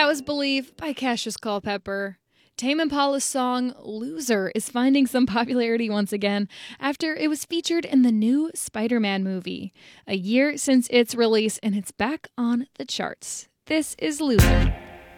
was Believe by Cassius Culpepper. Tame Impala's song Loser is finding some popularity once again after it was featured in the new Spider-Man movie. A year since its release, and it's back on the charts. This is Loser.